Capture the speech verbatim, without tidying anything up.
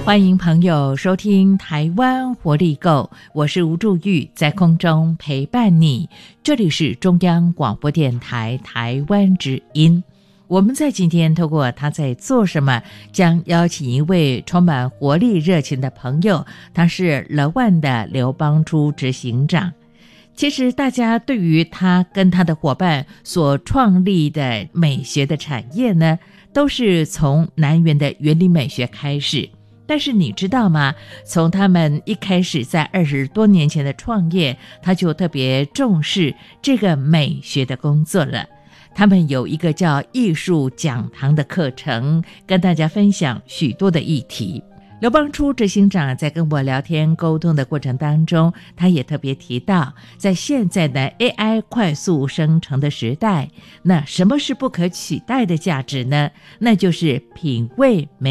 欢迎朋友收听台湾活力购，我是吴祝玉，在空中陪伴你。这里是中央广播电台台湾之音。我们在今天透过他在做什么，将邀请一位充满活力热情的朋友，他是乐万的刘邦初执行长。其实大家对于他跟他的伙伴所创立的美学的产业呢，都是从南园的园林美学开始。但是你知道吗？从他们一开始在二十多年前的创业，他就特别重视这个美学的工作了。他们有一个叫艺术讲堂的课程，跟大家分享许多的议题。刘邦初执行长在跟我聊天沟通的过程当中，他也特别提到，在现在的 A I 快速生成的时代，那什么是不可取代的价值呢？那就是品味美